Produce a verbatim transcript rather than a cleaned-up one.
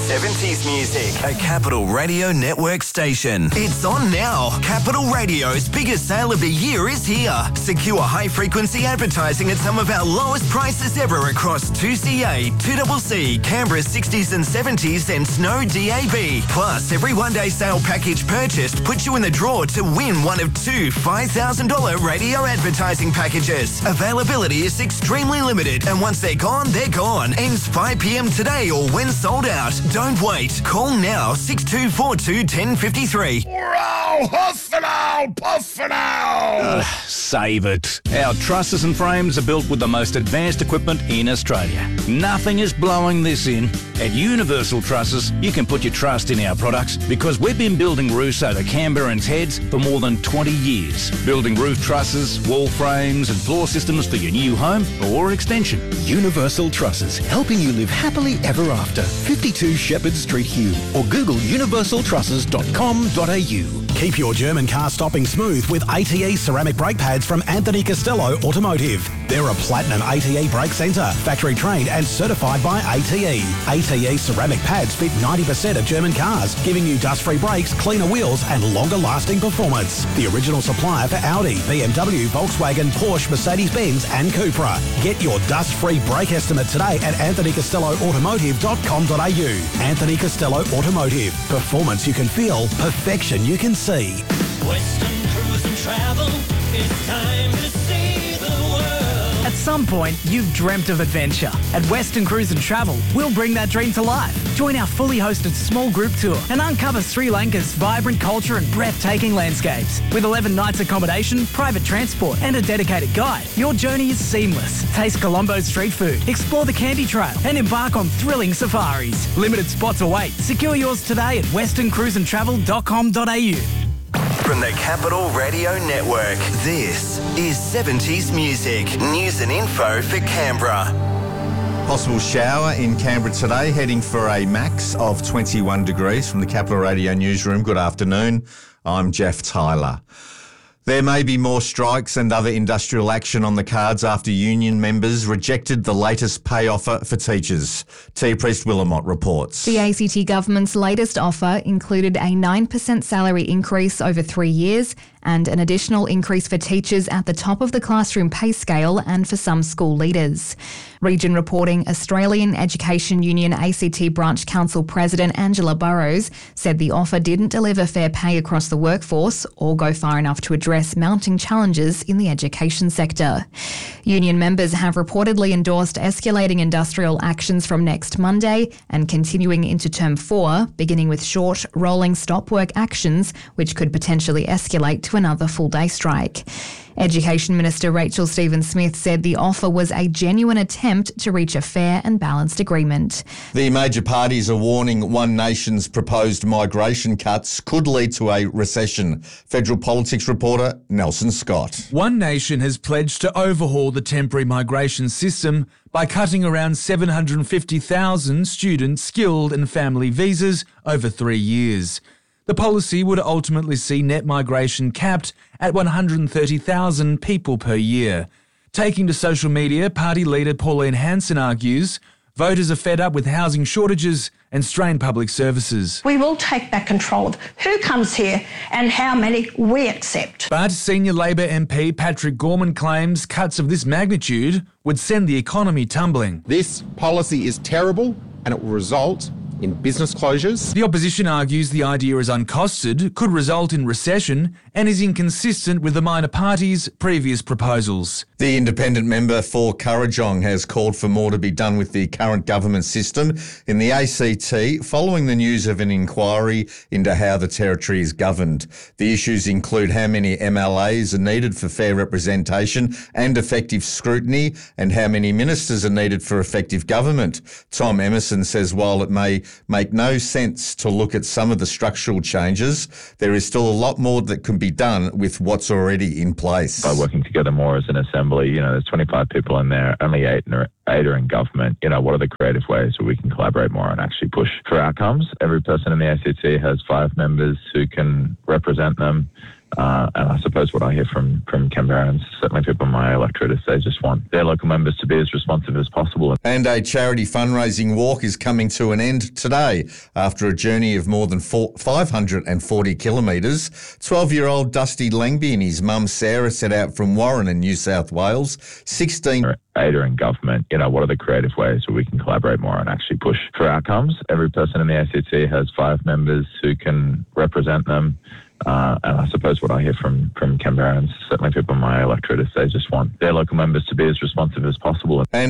seventies music. A Capital Radio Network station. It's on now. Capital Radio's biggest sale of the year is here. Secure high-frequency advertising at some of our lowest prices ever across two C A, two C C, Canberra sixties and seventies and Snow D A B. Plus, every one-day sale package purchased puts you in the draw to win one of two five thousand dollars radio advertising packages. Availability is extremely limited, and once they're gone, they're gone. Ends five p.m. today or when sold out. Don't wait. Call now six two four two, one zero five three. Wow, huff and owl, puff and owl. Uh, save it. Our trusses and frames are built with the most advanced equipment in Australia. Nothing is blowing this in. At Universal Trusses, you can put your trust in our products because we've been building roofs over Canberrans' heads for more than twenty years. Building roof trusses, wall frames and floor systems for your new home or extension. Universal Trusses, helping you live happily ever after. fifty-two Shepherd Street, Hume, or Google universal trusses dot com dot a u. Keep your German car stopping smooth with A T E ceramic brake pads from Anthony Costello Automotive. They're a platinum A T E brake centre, factory trained and certified by A T E. A T E ceramic pads fit ninety percent of German cars, giving you dust-free brakes, cleaner wheels and longer-lasting performance. The original supplier for Audi, B M W, Volkswagen, Porsche, Mercedes-Benz and Cupra. Get your dust-free brake estimate today at anthony costello automotive dot com dot a u. Anthony Costello Automotive. Performance you can feel, perfection you can see. Western Cruise and Travel, it's time to see the world. At some point, you've dreamt of adventure. At Western Cruise and Travel, we'll bring that dream to life. Join our fully hosted small group tour and uncover Sri Lanka's vibrant culture and breathtaking landscapes. With eleven nights accommodation, private transport and a dedicated guide, your journey is seamless. Taste Colombo's street food, explore the Candy Trail and embark on thrilling safaris. Limited spots await. Secure yours today at western cruise and travel dot com dot a u. From the Capital Radio Network, this is seventies music. News and info for Canberra. Possible shower in Canberra today, heading for a max of twenty-one degrees from the Capital Radio newsroom. Good afternoon. I'm Jeff Tyler. There may be more strikes and other industrial action on the cards after union members rejected the latest pay offer for teachers. T. Priest Willamot reports. The A C T government's latest offer included a nine percent salary increase over three years and an additional increase for teachers at the top of the classroom pay scale and for some school leaders. Region reporting Australian Education Union A C T Branch Council President Angela Burrows said the offer didn't deliver fair pay across the workforce or go far enough to address mounting challenges in the education sector. Union members have reportedly endorsed escalating industrial actions from next Monday and continuing into term four, beginning with short, rolling stop work actions, which could potentially escalate to another full-day strike. Education Minister Rachel Stephen-Smith said the offer was a genuine attempt to reach a fair and balanced agreement. The major parties are warning One Nation's proposed migration cuts could lead to a recession. Federal politics reporter Nelson Scott. One Nation has pledged to overhaul the temporary migration system by cutting around seven hundred fifty thousand student, skilled and family visas over three years. The policy would ultimately see net migration capped at one hundred thirty thousand people per year. Taking to social media, party leader Pauline Hanson argues voters are fed up with housing shortages and strained public services. We will take back control of who comes here and how many we accept. But senior Labor M P Patrick Gorman claims cuts of this magnitude would send the economy tumbling. This policy is terrible and it will result in business closures. The opposition argues the idea is uncosted, could result in recession and is inconsistent with the minor parties' previous proposals. The independent member for Kurrajong has called for more to be done with the current government system in the A C T following the news of an inquiry into how the territory is governed. The issues include how many M L As are needed for fair representation and effective scrutiny and how many ministers are needed for effective government. Tom Emerson says while it may make no sense to look at some of the structural changes, there is still a lot more that can be done with what's already in place. By working together more as an assembly, you know, there's twenty-five people in there, only eight are Ada and government, you know, what are the creative ways where we can collaborate more and actually push for outcomes? Every person in the A C T has five members who can represent them. Uh, and I suppose what I hear from, from Canberrans, certainly people in my electorate, is they just want their local members to be as responsive as possible. And a charity fundraising walk is coming to an end today. After a journey of more than four, five hundred forty kilometres, twelve-year-old Dusty Langby and his mum Sarah set out from Warren in New South Wales. sixteen Ada and government, you know, what are the creative ways where we can collaborate more and actually push for outcomes? Every person in the A C T has five members who can represent them. Uh, and I suppose what I hear from, from Canberrans, certainly people in my electorate, is they just want their local members to be as responsive as possible. And